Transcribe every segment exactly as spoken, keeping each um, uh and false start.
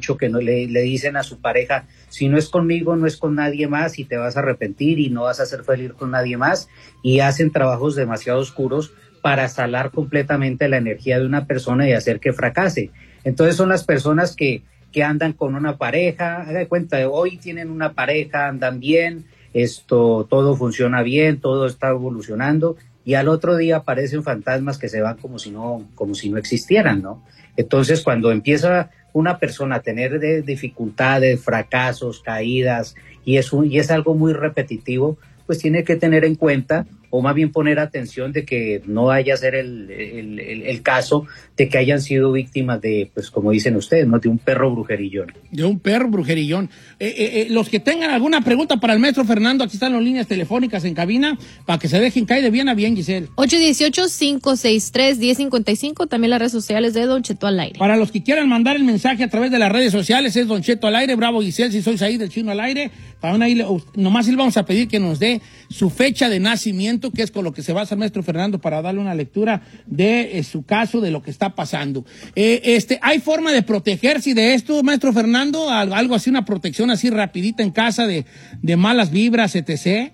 mucho, que no le, le dicen a su pareja, si no es conmigo, no es con nadie más, y te vas a arrepentir y no vas a ser feliz con nadie más, y hacen trabajos demasiado oscuros para salar completamente la energía de una persona y hacer que fracase. Entonces son las personas que, que andan con una pareja, haga de cuenta, hoy tienen una pareja, andan bien, esto, todo funciona bien, todo está evolucionando, y al otro día aparecen fantasmas que se van como si no, como si no existieran, ¿no? Entonces, cuando empieza una persona a tener de dificultades, fracasos, caídas, y es, un, y es algo muy repetitivo, pues tiene que tener en cuenta, o más bien poner atención de que no vaya a ser el, el, el, el caso de que hayan sido víctimas de, pues como dicen ustedes, ¿no? De un perro brujerillón. De un perro brujerillón. Eh, eh, eh, los que tengan alguna pregunta para el maestro Fernando, aquí están las líneas telefónicas en cabina, para que se dejen caer de bien a bien, Giselle. ocho uno ocho, cinco seis tres, uno cero cinco cinco, también las redes sociales de Don Cheto al aire. Para los que quieran mandar el mensaje a través de las redes sociales, es Don Cheto al aire, bravo Giselle, si sois ahí del Chino al aire, para una, nomás le vamos a pedir que nos dé su fecha de nacimiento, que es con lo que se basa el maestro Fernando para darle una lectura de eh, su caso, de lo que está pasando. Eh, este, ¿hay forma de protegerse de esto, maestro Fernando? Algo así, una protección así rapidita en casa de, de malas vibras, etcétera.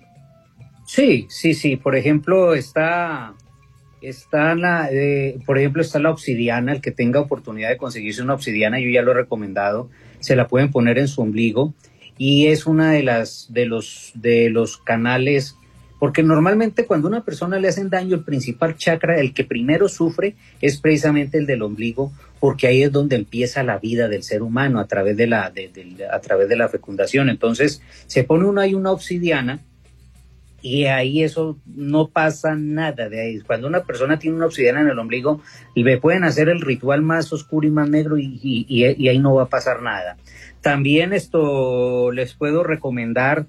Sí, sí, sí. Por ejemplo, está, está la, eh, por ejemplo, está la obsidiana. El que tenga oportunidad de conseguirse una obsidiana, yo ya lo he recomendado, se la pueden poner en su ombligo, y es una de las, de los, de los canales. Porque normalmente cuando a una persona le hacen daño, el principal chakra, el que primero sufre, es precisamente el del ombligo, porque ahí es donde empieza la vida del ser humano a través de la, de, de, a través de la fecundación. Entonces se pone uno ahí una obsidiana y ahí eso no pasa nada de ahí. Cuando una persona tiene una obsidiana en el ombligo, le pueden hacer el ritual más oscuro y más negro y, y, y, y ahí no va a pasar nada. También esto les puedo recomendar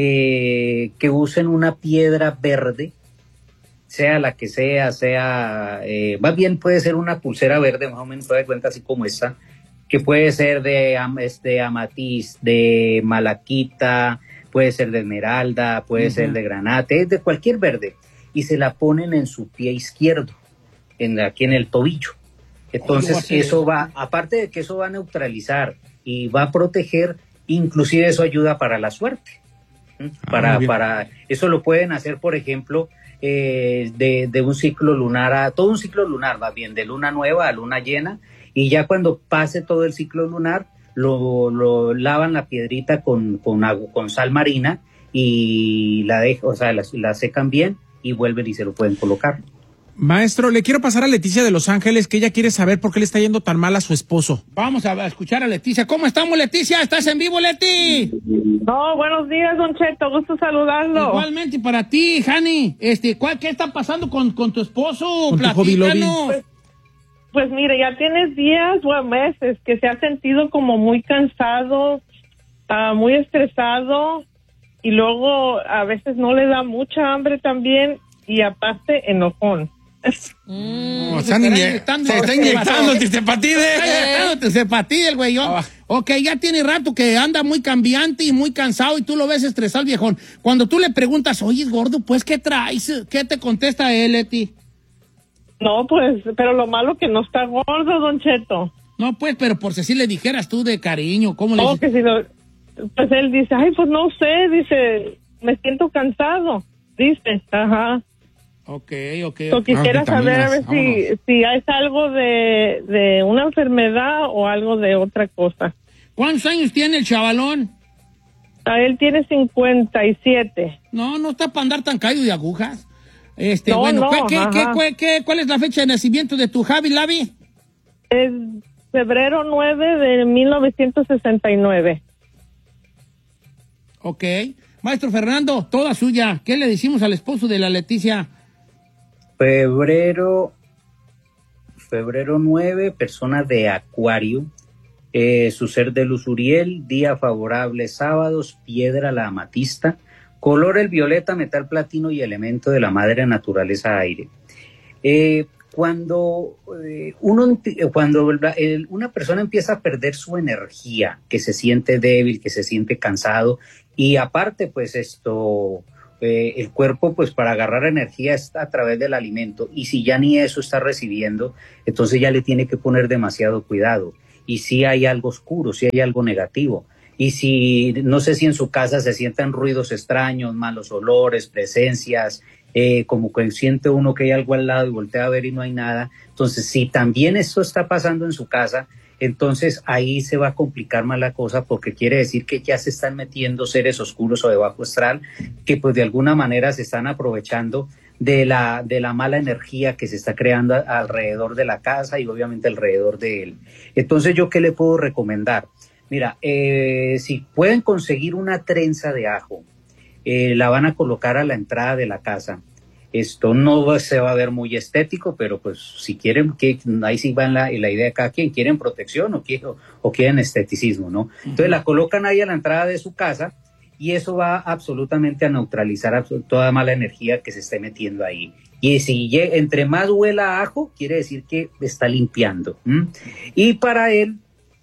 Eh, que usen una piedra verde, sea la que sea, sea, eh, más bien puede ser una pulsera verde, más o menos, se da cuenta así como esta, que puede ser de, de amatís, de malaquita, puede ser de esmeralda, puede uh-huh. ser de granate, de cualquier verde, y se la ponen en su pie izquierdo, en, aquí en el tobillo. Entonces oh, eso va, aparte de que eso va a neutralizar y va a proteger, inclusive eso ayuda para la suerte. Para, ah, para eso lo pueden hacer, por ejemplo, eh, de, de un ciclo lunar a todo un ciclo lunar, va bien, de luna nueva a luna llena, y ya cuando pase todo el ciclo lunar, lo, lo lavan la piedrita con, con agua, con sal marina, y la dejan, o sea, la, la secan bien y vuelven y se lo pueden colocar. Maestro, le quiero pasar a Leticia de Los Ángeles, que ella quiere saber por qué le está yendo tan mal a su esposo. Vamos a escuchar a Leticia. ¿Cómo estamos, Leticia? ¿Estás en vivo, Leti? No, buenos días, Don Cheto. Gusto saludarlo. Igualmente para ti, Hani. Este, ¿cuál, ¿Qué está pasando con, con tu esposo? Con tu hobby lobby. Pues, pues mire, ya tienes días o meses que se ha sentido como muy cansado, uh, muy estresado, y luego a veces no le da mucha hambre también, y aparte enojón. Mm, no, se, se, inyectando, se está inyectando tisepatide. Tisepatide el güey. Oh. Ok, ya tiene rato que anda muy cambiante y muy cansado y tú lo ves estresado, viejón. Cuando tú le preguntas, oye, gordo, pues, ¿qué traes? ¿Qué te contesta él, Leti? No, pues, pero lo malo que no está gordo, Don Cheto. No, pues, pero por si le dijeras tú de cariño, ¿cómo le oh, dices? Que si lo, pues él dice, ay, pues no sé, dice, me siento cansado, dice, ajá. Ok, ok. So, quisiera ah, saber a ver si, si es algo de, de una enfermedad o algo de otra cosa. ¿Cuántos años tiene el chavalón? A él tiene cincuenta y siete. No, no está para andar tan caído de agujas. Este, no, bueno, no, ¿qué, qué, qué, qué, ¿cuál es la fecha de nacimiento de tu Javi, Lavi? Es febrero nueve de mil novecientos sesenta y nueve. Ok. Maestro Fernando, toda suya. ¿Qué le decimos al esposo de la Leticia? Febrero, febrero nueve, persona de Acuario, eh, su ser de luz Uriel, día favorable sábados, piedra la amatista, color el violeta, metal platino y elemento de la madre naturaleza aire. Eh, cuando eh, uno, cuando el, una persona empieza a perder su energía, que se siente débil, que se siente cansado, y aparte pues esto... Eh, el cuerpo, pues para agarrar energía está a través del alimento, y si ya ni eso está recibiendo, entonces ya le tiene que poner demasiado cuidado. y si hay algo oscuro, si hay algo negativo. Y si, no sé si en su casa se sienten ruidos extraños, malos olores, presencias, eh, como que siente uno que hay algo al lado y voltea a ver y no hay nada. Entonces, si también esto está pasando en su casa, entonces ahí se va a complicar más la cosa, porque quiere decir que ya se están metiendo seres oscuros o de bajo astral que pues de alguna manera se están aprovechando de la, de la mala energía que se está creando alrededor de la casa y obviamente alrededor de él. Entonces, ¿yo qué le puedo recomendar? Mira, eh, si pueden conseguir una trenza de ajo, eh, la van a colocar a la entrada de la casa. Esto no se va a ver muy estético, pero pues si quieren, que ahí sí va en la, en la idea de cada quien, quieren protección o quieren, o quieren esteticismo, ¿no? Entonces la colocan ahí a la entrada de su casa y eso va absolutamente a neutralizar toda mala energía que se esté metiendo ahí. Y si entre más huela a ajo, quiere decir que está limpiando. ¿Mm? Y para él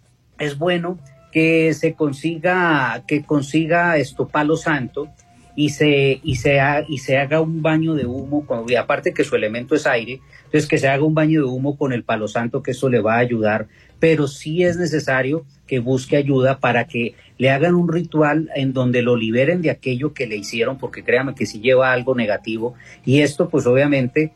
es bueno que se consiga, que consiga esto palo santo y se, y se, ha, y se haga un baño de humo, y aparte que su elemento es aire, entonces que se haga un baño de humo con el palo santo, que eso le va a ayudar, pero sí es necesario que busque ayuda para que le hagan un ritual en donde lo liberen de aquello que le hicieron, porque créame que sí lleva algo negativo, y esto pues obviamente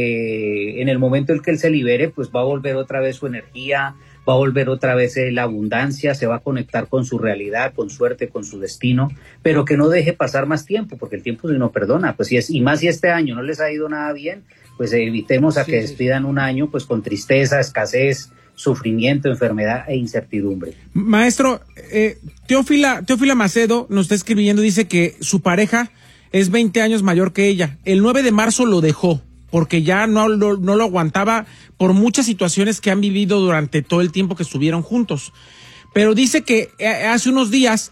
eh, en el momento en que él se libere, pues va a volver otra vez su energía, va a volver otra vez la abundancia, se va a conectar con su realidad, con suerte, con su destino, pero que no deje pasar más tiempo, porque el tiempo no perdona, pues si es, y más si este año no les ha ido nada bien, pues evitemos a sí, que despidan sí. un año pues con tristeza, escasez, sufrimiento, enfermedad e incertidumbre. Maestro, eh, Teófila, Teófila Macedo nos está escribiendo, dice que su pareja es veinte años mayor que ella, el nueve de marzo lo dejó, porque ya no, no, no lo aguantaba por muchas situaciones que han vivido durante todo el tiempo que estuvieron juntos. Pero dice que hace unos días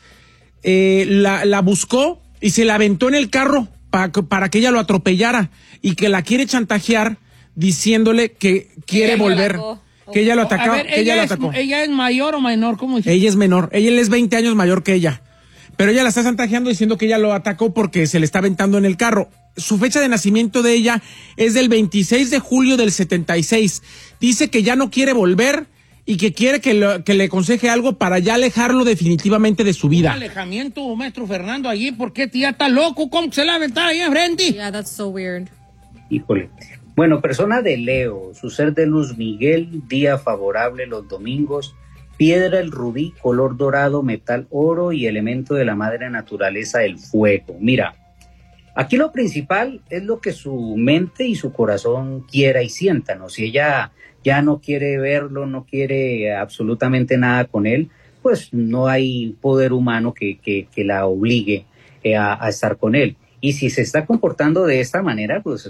eh, la, la buscó y se la aventó en el carro pa, para que ella lo atropellara y que la quiere chantajear diciéndole que quiere ella volver, que ella lo atacó. Ver, que ella, ella lo atacó. Es, ¿Ella es mayor o menor? ¿Cómo dice? Ella es menor, ella es veinte años mayor que ella. Pero ella la está chantajeando diciendo que ella lo atacó porque se le está aventando en el carro. Su fecha de nacimiento de ella es del veintiséis de julio del setenta y seis. Dice que ya no quiere volver y que quiere que, lo, que le aconseje algo para ya alejarlo definitivamente de su vida. Un alejamiento, maestro Fernando, allí, ¿por qué tía está loco? ¿Cómo que se la aventaba ahí enfrente? Yeah, that's so weird. Híjole. Bueno, persona de Leo, su ser de luz Miguel, día favorable los domingos, piedra el rubí, color dorado, metal oro y elemento de la madre naturaleza, el fuego. Mira, aquí lo principal es lo que su mente y su corazón quiera y sienta, ¿no? Si ella ya no quiere verlo, no quiere absolutamente nada con él, pues no hay poder humano que, que, que la obligue eh, a, a estar con él. Y si se está comportando de esta manera, pues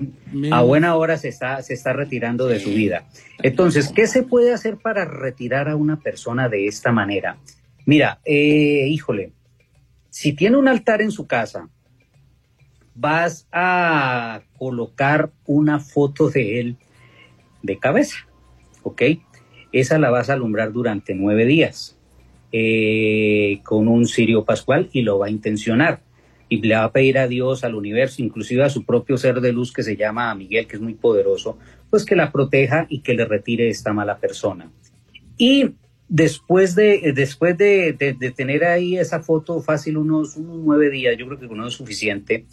a buena hora se está, se está retirando de su vida. Entonces, ¿qué se puede hacer para retirar a una persona de esta manera? Mira, eh, híjole, si tiene un altar en su casa, vas a colocar una foto de él de cabeza, ¿ok? Esa la vas a alumbrar durante nueve días eh, con un cirio pascual y lo va a intencionar. Y le va a pedir a Dios, al universo, inclusive a su propio ser de luz que se llama Miguel, que es muy poderoso, pues que la proteja y que le retire esta mala persona. Y después de después de, de, de tener ahí esa foto fácil, unos, unos nueve días, yo creo que con eso es suficiente,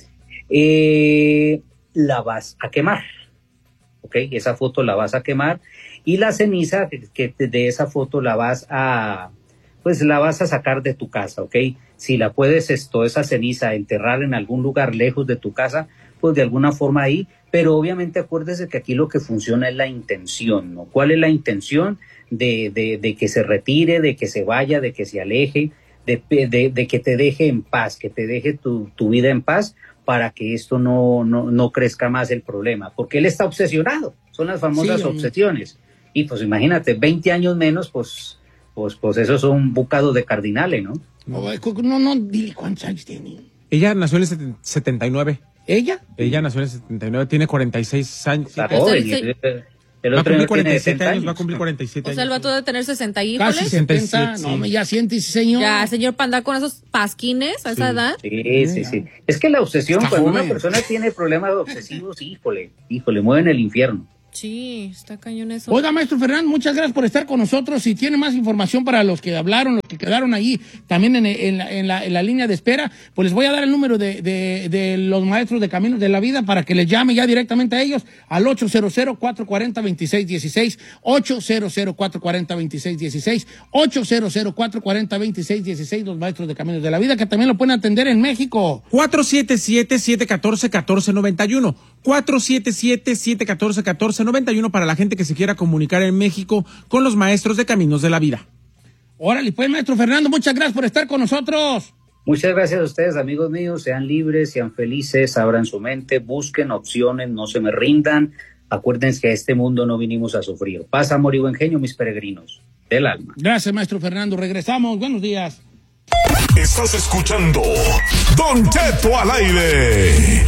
eh, la vas a quemar, ¿ok? Esa foto la vas a quemar y la ceniza que de esa foto la vas a... pues la vas a sacar de tu casa, ¿ok? Si la puedes, esto, esa ceniza, enterrar en algún lugar lejos de tu casa, pues de alguna forma ahí, pero obviamente acuérdese que aquí lo que funciona es la intención, ¿no? ¿Cuál es la intención? De, de, de que se retire, de que se vaya, de que se aleje, de, de, de que te deje en paz, que te deje tu, tu vida en paz para que esto no, no, no crezca más el problema, porque él está obsesionado, son las famosas sí, obsesiones, y pues imagínate, veinte años menos, pues... Pues, pues esos son bucados de cardinales, ¿no? No, no, no, dile cuántos años tiene. Ella nació en el setenta y nueve. ¿Ella? Ella nació en el setenta y nueve, tiene cuarenta y seis años. Está joven. El, el otro va a cumplir cuarenta y siete años, va a cumplir cuarenta y siete años. O sea, el vato debe tener sesenta hijos. Casi setenta, sí. No, ya siéntese, señor. Ya, señor, para andar con esos pasquines a esa sí. edad. Sí, sí, sí. Es que la obsesión, Está cuando joven. Una persona tiene problemas obsesivos, híjole, híjole, mueven el infierno. Sí, está cañón eso. Oiga, maestro Fernando, muchas gracias por estar con nosotros. Si tiene más información para los que hablaron, los que quedaron ahí también en, en, la, en, la, en la línea de espera, pues les voy a dar el número de, de, de los maestros de Caminos de la Vida para que les llame ya directamente a ellos al ocho cero cero, cuatro cuatro cero, dos seis uno seis, ocho cero cero, cuatro cuatro cero, dos seis uno seis, ocho cero cero, cuatro cuatro cero, dos seis uno seis, los maestros de Caminos de la Vida, que también lo pueden atender en México. cuatro siete siete, siete uno cuatro, uno cuatro nueve uno. cuatro siete siete, siete uno cuatro, uno cuatro nueve uno para la gente que se quiera comunicar en México con los maestros de Caminos de la Vida. Órale, pues, maestro Fernando, muchas gracias por estar con nosotros. Muchas gracias a ustedes, amigos míos. Sean libres, sean felices, abran su mente, busquen opciones, no se me rindan. Acuérdense que a este mundo no vinimos a sufrir. Paz, amor y buen genio, mis peregrinos del alma. Gracias, maestro Fernando. Regresamos. Buenos días. Estás escuchando Don Cheto al aire.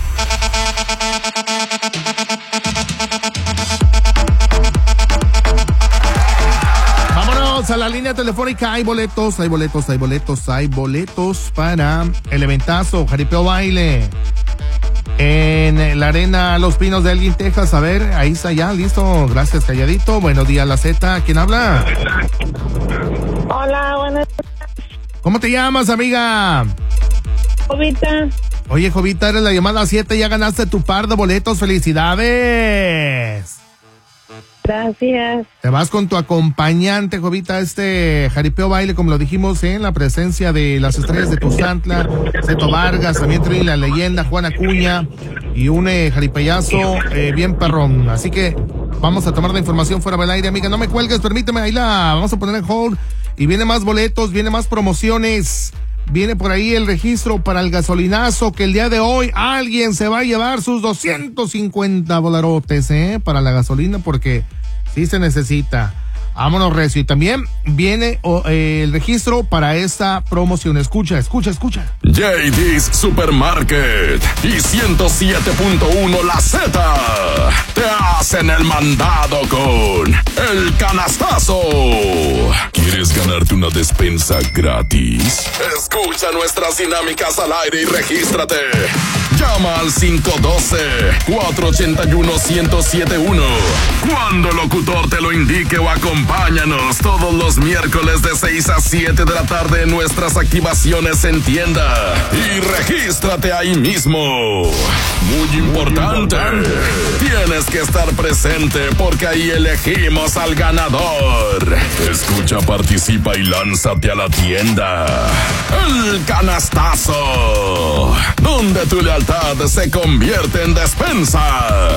Vámonos a la línea telefónica. Hay boletos, hay boletos, hay boletos, hay boletos para el eventazo Jaripeo Baile en la Arena Los Pinos de Elgin, Texas. A ver, ahí está ya, listo. Gracias, calladito. Buenos días, la Z. ¿Quién habla? Hola, buenas. ¿Cómo te llamas, amiga? Jovita. Oye, Jovita, eres la llamada siete, ya ganaste tu par de boletos. ¡Felicidades! Gracias. Te vas con tu acompañante, Jovita, este Jaripeo Baile, como lo dijimos, ¿eh? En la presencia de las estrellas de Tuzantla, Zeto Vargas, también trae la leyenda Juan Acuña y un eh, jaripeyazo eh, bien perrón. Así que vamos a tomar la información fuera del aire, amiga. No me cuelgues, permíteme, ahí la vamos a poner en hold. Y viene más boletos, viene más promociones. Viene por ahí el registro para el gasolinazo, que el día de hoy alguien se va a llevar sus doscientos cincuenta dolarotes, ¿eh? Para la gasolina, porque sí se necesita. Vámonos, recio. Y también viene oh, eh, el registro para esta promoción. Escucha, escucha, escucha. J D's Supermarket y ciento siete punto uno La Z te hacen el mandado con el canastazo. ¿Quieres ganarte una despensa gratis? Escucha nuestras dinámicas al aire y regístrate. Llama al cinco uno dos, cuatro ocho uno, uno cero siete uno. Cuando el locutor te lo indique, o acompáñanos todos los miércoles de seis a siete de la tarde en nuestras activaciones en tienda. Y regístrate ahí mismo. Muy importante. Tienes que estar presente porque ahí elegimos al ganador. Escucha, participa y lánzate a la tienda. El canastazo, donde tu lealtad se convierte en despensa.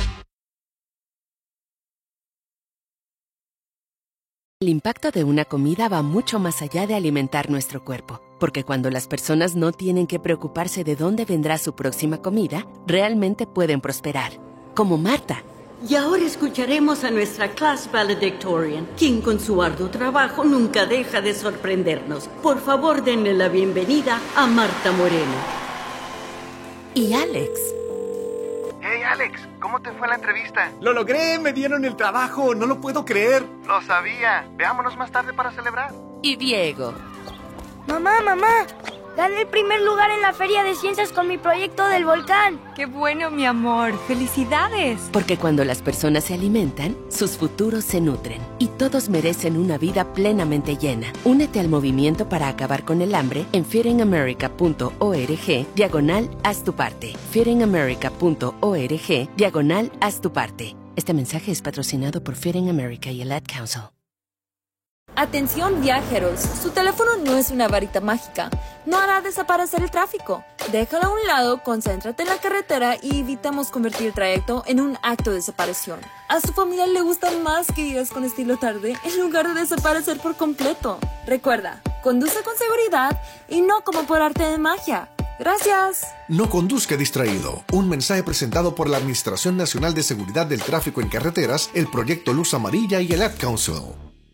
El impacto de una comida va mucho más allá de alimentar nuestro cuerpo, porque cuando las personas no tienen que preocuparse de dónde vendrá su próxima comida, realmente pueden prosperar, como Marta. Y ahora escucharemos a nuestra class valedictorian, quien con su arduo trabajo nunca deja de sorprendernos. Por favor, denle la bienvenida a Marta Moreno. Y Alex. Hey, Alex, ¿cómo te fue la entrevista? ¡Lo logré! ¡Me dieron el trabajo! ¡No lo puedo creer! Lo sabía. Veámonos más tarde para celebrar. Y Diego. Mamá, mamá, gané el primer lugar en la Feria de Ciencias con mi proyecto del volcán. ¡Qué bueno, mi amor! ¡Felicidades! Porque cuando las personas se alimentan, sus futuros se nutren. Y todos merecen una vida plenamente llena. Únete al movimiento para acabar con el hambre en feedingamerica.org diagonal haz tu parte. feedingamerica.org diagonal haz tu parte. Este mensaje es patrocinado por Feeding America y el Ad Council. Atención, viajeros, su teléfono no es una varita mágica, no hará desaparecer el tráfico. Déjalo a un lado, concéntrate en la carretera y evitamos convertir el trayecto en un acto de desaparición. A su familia le gusta más que vivas con estilo tarde en lugar de desaparecer por completo. Recuerda, conduce con seguridad y no como por arte de magia. Gracias. No conduzca distraído. Un mensaje presentado por la Administración Nacional de Seguridad del Tráfico en Carreteras, el Proyecto Luz Amarilla y el Ad Council.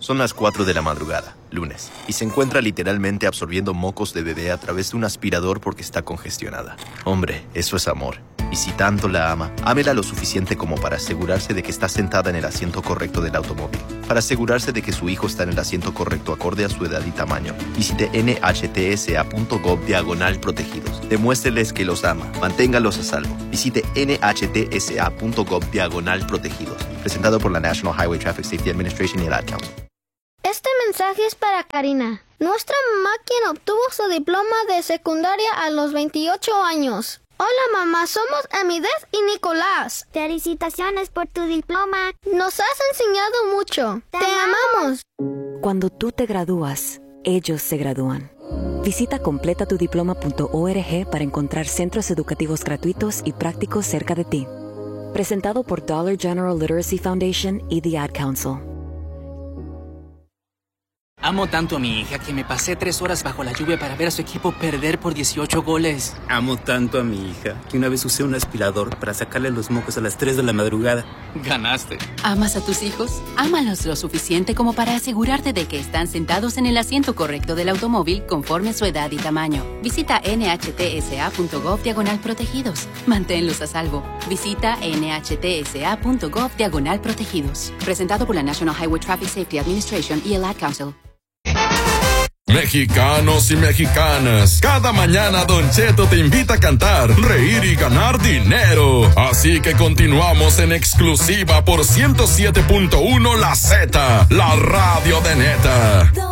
Son las cuatro de la madrugada, lunes, y se encuentra literalmente absorbiendo mocos de bebé a través de un aspirador porque está congestionada. Hombre, eso es amor. Y si tanto la ama, ámela lo suficiente como para asegurarse de que está sentada en el asiento correcto del automóvil. Para asegurarse de que su hijo está en el asiento correcto acorde a su edad y tamaño. Visite nhtsa.gov diagonal protegidos. Demuéstreles que los ama. Manténgalos a salvo. Visite nhtsa.gov diagonal protegidos. Presentado por la National Highway Traffic Safety Administration y el Ad Council. Este mensaje es para Karina, nuestra mamá quien obtuvo su diploma de secundaria a los veintiocho años. Hola mamá, somos Amidez y Nicolás. Felicitaciones por tu diploma. Nos has enseñado mucho. Te, Te amamos. Cuando tú te gradúas, ellos se gradúan. Visita completa tu diploma punto org para encontrar centros educativos gratuitos y prácticos cerca de ti. Presentado por Dollar General Literacy Foundation y The Ad Council. Amo tanto a mi hija que me pasé tres horas bajo la lluvia para ver a su equipo perder por dieciocho goles. Amo tanto a mi hija que una vez usé un aspirador para sacarle los mocos a las tres de la madrugada. Ganaste. ¿Amas a tus hijos? Ámalos lo suficiente como para asegurarte de que están sentados en el asiento correcto del automóvil conforme a su edad y tamaño. Visita nhtsa.gov diagonal protegidos. Manténlos a salvo. Visita nhtsa.gov diagonal protegidos. Presentado por la National Highway Traffic Safety Administration y el Ad Council. Mexicanos y mexicanas, cada mañana Don Cheto te invita a cantar, reír y ganar dinero. Así que continuamos en exclusiva por ciento siete punto uno La Z, la radio de neta.